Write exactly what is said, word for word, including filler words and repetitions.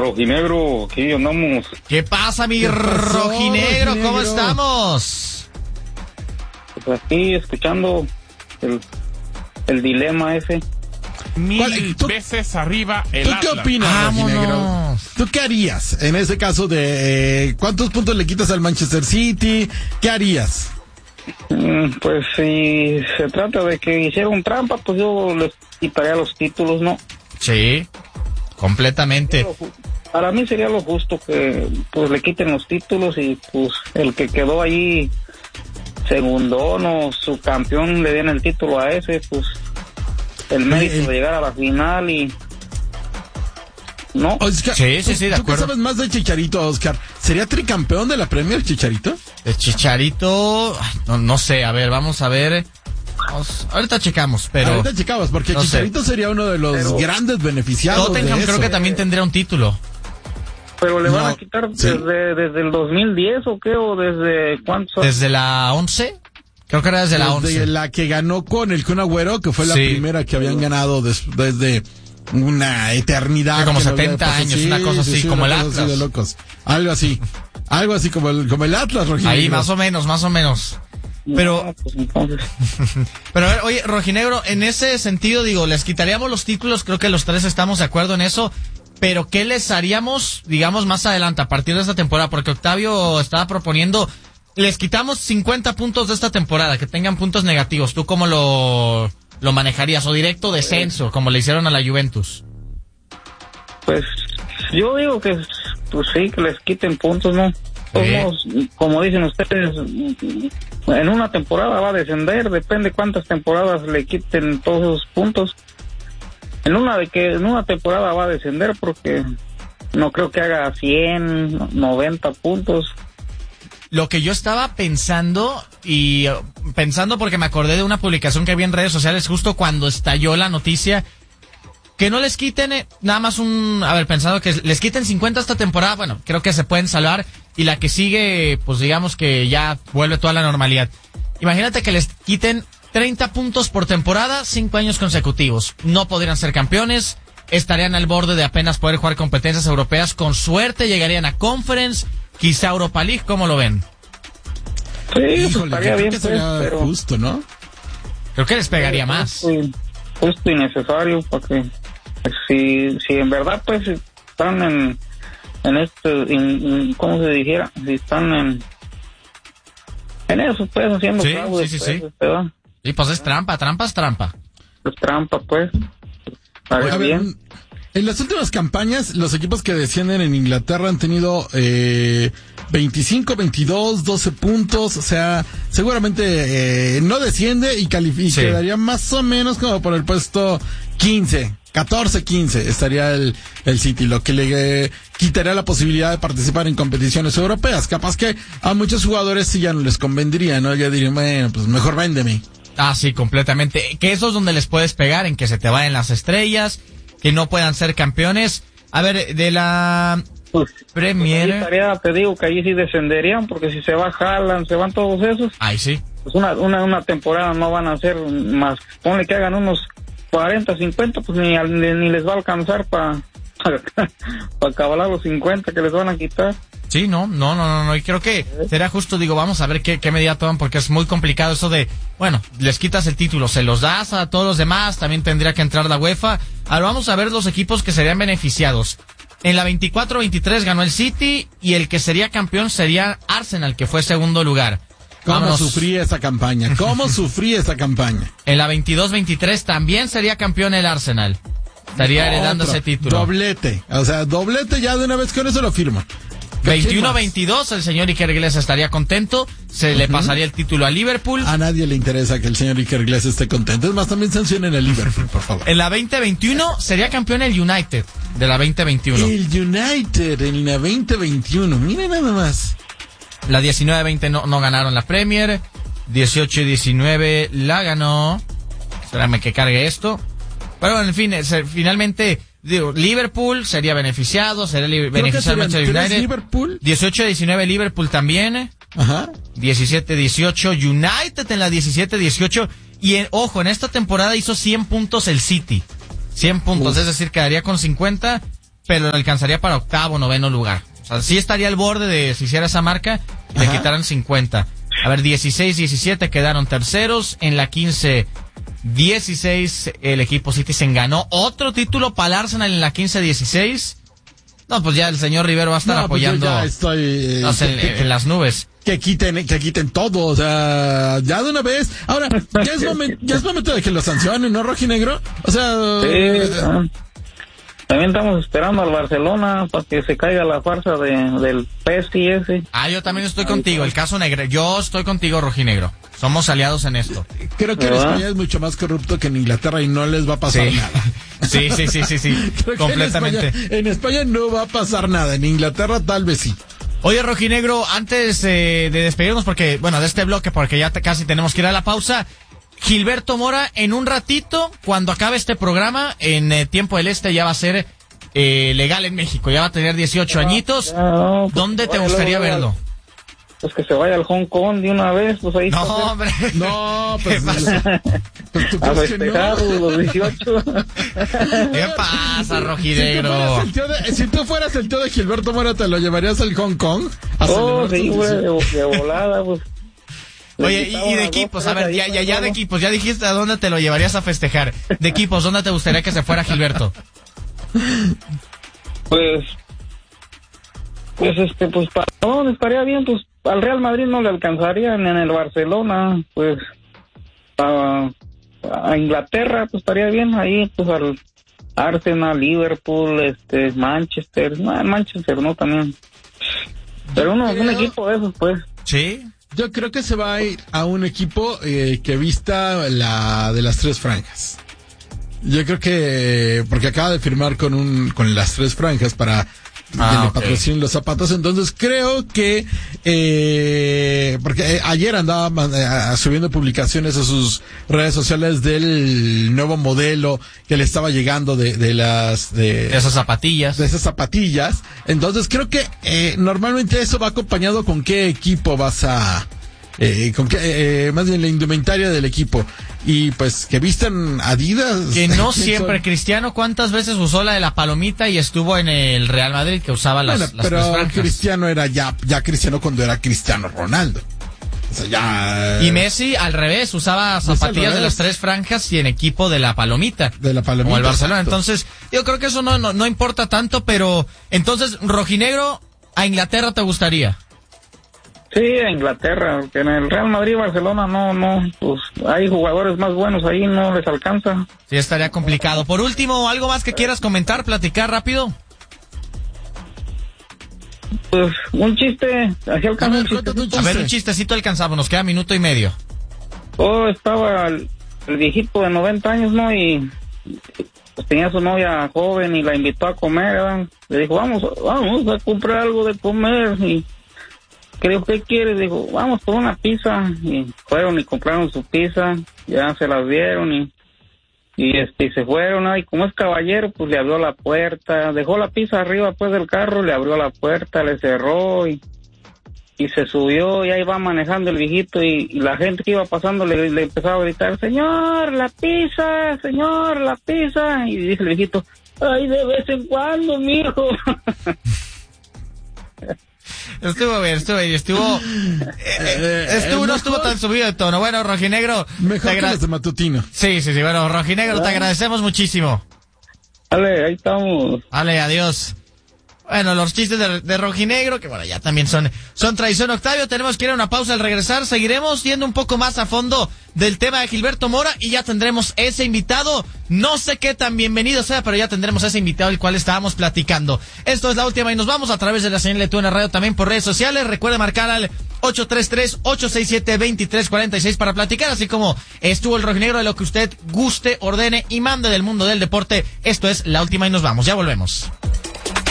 Rojinegro, aquí andamos. ¿Qué pasa, mi ¿Qué pasó, rojinegro? rojinegro? ¿Cómo estamos? Pues aquí escuchando el, el dilema ese. Mil ¿Tú, veces arriba el ¿Tú qué Atlas. opinas, rojinegro? ¿Tú qué harías en ese caso de eh, cuántos puntos le quitas al Manchester City? ¿Qué harías? Pues si se trata de que hicieron trampa, pues yo les quitaría los títulos, ¿no? Sí, completamente. Para mí sería lo justo que pues le quiten los títulos y pues el que quedó ahí segundo, no, su campeón, le den el título a ese, pues el mérito eh, de llegar a la final y... ¿No? Oscar, sí, sí, sí, de ¿tú acuerdo. ¿Tú qué sabes más de Chicharito, Oscar? ¿Sería tricampeón de la Premier, Chicharito? El Chicharito, no, no sé, a ver, vamos a ver. Vamos, ahorita checamos, pero... Ahorita checamos, porque no Chicharito sé. sería uno de los pero, grandes beneficiados Tottenham de eso. Creo que también tendría un título. Pero le van no, a quitar sí. desde, desde el dos mil diez o qué, o desde cuántos. ¿Desde la once? Creo que era desde, desde la once. Desde la que ganó con el Kun Agüero, que fue la sí. primera que habían ganado des, desde una eternidad. Sí, como que setenta no años, sí, una cosa así, sí, como una el cosa Atlas. Así de locos. Algo así. Algo así como el, como el Atlas, rojinegro. Ahí más o menos, más o menos. Pero, no, pues entonces... pero a ver, oye, rojinegro, en ese sentido, digo, les quitaríamos los títulos, creo que los tres estamos de acuerdo en eso, pero ¿qué les haríamos, digamos, más adelante, a partir de esta temporada? Porque Octavio estaba proponiendo, les quitamos cincuenta puntos de esta temporada, que tengan puntos negativos. ¿Tú cómo lo, lo manejarías? ¿O directo descenso, como le hicieron a la Juventus? Pues yo digo que pues sí, que les quiten puntos, ¿no? Somos, como dicen ustedes, en una temporada va a descender, depende cuántas temporadas le quiten todos esos puntos. En una de que en una temporada va a descender porque no creo que haga cien, noventa puntos. Lo que yo estaba pensando, y pensando porque me acordé de una publicación que vi en redes sociales justo cuando estalló la noticia, que no les quiten eh, nada más un... A ver, pensando que les quiten cincuenta esta temporada, bueno, creo que se pueden salvar, y la que sigue, pues digamos que ya vuelve toda la normalidad. Imagínate que les quiten treinta puntos por temporada, cinco años consecutivos. No podrían ser campeones, estarían al borde de apenas poder jugar competencias europeas, con suerte llegarían a Conference, quizá Europa League. ¿Cómo lo ven? Sí, Híjole, estaría yo creo bien, que sería pues, pero... justo, ¿no? Creo que les pegaría más. Justo, justo y necesario, porque si, si en verdad pues están en, en este, en, en, ¿cómo se dijera? Si están en, en eso, pues, haciendo sí, fraude, sí, sí, pues, sí. ¿verdad? Y pues es trampa, trampa es trampa. Es trampa, pues. A ver, A ver, bien. en las últimas campañas, los equipos que descienden en Inglaterra han tenido eh, veinticinco, veintidós, doce puntos. O sea, seguramente eh, no desciende y, calific- Sí. quedaría más o menos como por el puesto quince, catorce, quince. Estaría el, el City, lo que le eh, quitaría la posibilidad de participar en competiciones europeas. Capaz que a muchos jugadores sí ya no les convendría, ¿no? Ya dirían, bueno, pues mejor véndeme. Ah, sí, completamente. Que eso es donde les puedes pegar, en que se te vayan las estrellas, que no puedan ser campeones. A ver, de la Pues, Premier... pues ahí estaría, te digo que ahí sí descenderían, porque si se va Haaland, se van todos esos, Ay, sí. pues una, una, una temporada no van a ser más, ponle que hagan unos cuarenta, cincuenta, pues ni, al- ni, ni les va a alcanzar para para acabar los cincuenta que les van a quitar. Sí, no, no, no, no, no, y creo que será justo, digo, vamos a ver qué, qué medida toman, porque es muy complicado eso de, bueno, les quitas el título, se los das a todos los demás, también tendría que entrar la UEFA. Ahora vamos a ver los equipos que serían beneficiados. En la veinticuatro veintitrés ganó el City, y el que sería campeón sería Arsenal, que fue segundo lugar. ¿Cómo Vámonos. sufrí esa campaña? ¿Cómo sufrí esa campaña? En la veintidós veintitrés también sería campeón el Arsenal. Estaría heredando Otro, ese título. Doblete. O sea, doblete ya de una vez con eso lo firma. veintiuno veintidós el señor Iker Iglesias estaría contento, se uh-huh. le pasaría el título a Liverpool. A nadie le interesa que el señor Iker Iglesias esté contento. Es más, también sancionen el Liverpool, por favor. En la veinte veintiuno sería campeón el United de la veinte veintiuno. El United en la veinte veintiuno, mira nada más. La diecinueve veinte no, no ganaron la Premier. dieciocho diecinueve la ganó. Espérame que cargue esto. Pero bueno, en fin, es, finalmente, digo, Liverpool sería beneficiado, sería li- beneficiado Manchester United. Liverpool. dieciocho diecinueve Liverpool también. Ajá. diecisiete dieciocho United en la diecisiete dieciocho. Y en, ojo, en esta temporada hizo cien puntos el City. cien puntos, Uf. es decir, quedaría con cincuenta. pero le alcanzaría para octavo, noveno lugar. O sea, sí estaría al borde de, si hiciera esa marca, le Ajá. quitaran cincuenta. A ver, dieciséis, diecisiete quedaron terceros. En la quince, dieciséis, el equipo Citizen ganó otro título para el Arsenal en la quince dieciséis. No, pues ya el señor Rivero va a estar No, pues yo apoyando ya estoy, eh, no sé, en, que, en las nubes. que quiten, que quiten todo, o sea, ya de una vez. Ahora, ya es momento, ya es momento de que lo sancionen, ¿no, rojinegro? O sea, Sí, eh, ah. También estamos esperando al Barcelona para que se caiga la farsa de, del P S G ese. Ah, yo también estoy contigo, el caso negro. Yo estoy contigo, rojinegro. Somos aliados en esto. creo que en ¿verdad? España es mucho más corrupto que en Inglaterra y no les va a pasar Sí. nada. Sí, sí, sí, sí, sí, Creo que completamente. En España, en España no va a pasar nada, en Inglaterra tal vez sí. Oye, rojinegro, antes eh, de despedirnos, porque, bueno, de este bloque, porque ya te, casi tenemos que ir a la pausa, Gilberto Mora, en un ratito, cuando acabe este programa, en eh, Tiempo del Este ya va a ser eh, legal en México, ya va a tener dieciocho añitos. Ya, no, pues, ¿Dónde te vaya, gustaría luego, verlo? Pues que se vaya al Hong Kong de una vez, pues ahí No, está. hombre. No, pues, ¿Qué pasa? pues tú A crees que festejar no. los dieciocho. ¿Qué pasa, Si tú, fueras rojinegro? el tío de, si tú fueras el tío de Gilberto Mora, ¿te lo llevarías al Hong Kong? A Oh, celebrar sí, sus güey, de, dieciocho. de volada, pues. Le Oye, y, quitaba y de unas equipos, dos, a ver, tres ya, ahí ya, para ya de todo. equipos, ya dijiste a dónde te lo llevarías a festejar. De equipos, ¿dónde te gustaría que se fuera Gilberto? Pues, pues este, pues para dónde estaría bien, pues al Real Madrid no le alcanzarían, en el Barcelona, pues a, a Inglaterra pues estaría bien, ahí pues al Arsenal, Liverpool, este, Manchester, no, Manchester no también, pero uno, un Creo- equipo de esos pues. Sí. Yo creo que se va a ir a un equipo eh, que vista la de las tres franjas. Yo creo que porque acaba de firmar con un con las tres franjas para Ah, que le ok. patrocinen los zapatos, entonces creo que eh, porque eh, ayer andaba man- eh, subiendo publicaciones a sus redes sociales del nuevo modelo que le estaba llegando de, de las de, De esas zapatillas. de esas zapatillas. Entonces creo que eh, normalmente eso va acompañado con qué equipo vas a eh, con qué eh, más bien la indumentaria del equipo, y pues que vistan Adidas. Que no ¿Quién siempre, son? Cristiano, ¿cuántas veces usó la de la palomita y estuvo en el Real Madrid que usaba las, Bueno, las tres pero franjas? Cristiano era ya ya Cristiano cuando era Cristiano Ronaldo. O sea, ya Y Messi, al revés, usaba Messi al zapatillas de revés. las tres franjas y en equipo de la palomita. de la palomita. Como el Barcelona. exacto. Entonces, yo creo que eso no, no, no importa tanto, pero entonces, rojinegro, a Inglaterra te gustaría. Sí, a Inglaterra, porque en el Real Madrid, Barcelona no, no, pues hay jugadores más buenos ahí, no les alcanza. Sí, estaría complicado. Por último, ¿algo más que quieras comentar, platicar rápido? Pues un chiste, así A alcanza ver, un cuéntate un chiste. A ver, un chiste. chistecito alcanzamos, nos queda minuto y medio. Oh, estaba el, el viejito de noventa años, ¿no? Y pues, tenía su novia joven y la invitó a comer, ¿verdad? Le dijo, vamos, vamos a comprar algo de comer. Y que dijo, ¿qué quieres? Dijo, vamos por una pizza. Y fueron y compraron su pizza, ya se las dieron y, y este, y se fueron, ¿no? Y como es caballero, pues le abrió la puerta, dejó la pizza arriba pues del carro, le abrió la puerta, le cerró y y se subió y ahí va manejando el viejito y, y la gente que iba pasando le, le empezaba a gritar, señor, la pizza, señor, la pizza, y dice el viejito, ay, de vez en cuando, mijo. Estuvo bien, estuvo bien, estuvo... eh, eh, estuvo, no estuvo tan subido de tono. Bueno, rojinegro... Mejor te que agra- los de Matutino. Sí, sí, sí, bueno, rojinegro, te agradecemos muchísimo. Dale, ahí estamos. Vale, adiós. Bueno, los chistes de, de rojinegro, que bueno, ya también son, son tradición. Octavio, tenemos que ir a una pausa. Al regresar seguiremos yendo un poco más a fondo del tema de Gilberto Mora y ya tendremos ese invitado. No sé qué tan bienvenido sea, pero ya tendremos ese invitado el cual estábamos platicando. Esto es La Última y nos vamos a través de la señal de Tu en la Radio, también por redes sociales. Recuerda marcar al ocho tres tres, ocho seis siete, dos tres cuatro seis para platicar, así como estuvo el rojinegro, de lo que usted guste, ordene y mande del mundo del deporte. Esto es La Última y nos vamos. Ya volvemos.